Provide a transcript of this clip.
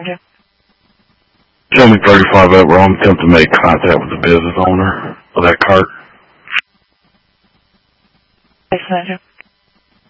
Show me 35 up, where I'm attempting to make contact with the business owner of that cart. Yes, Manager.